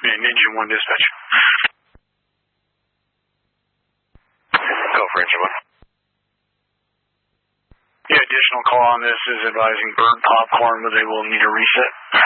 Engine 1 dispatch. Go for Engine 1. Yeah, additional call on this is advising burnt popcorn, but they will need a reset.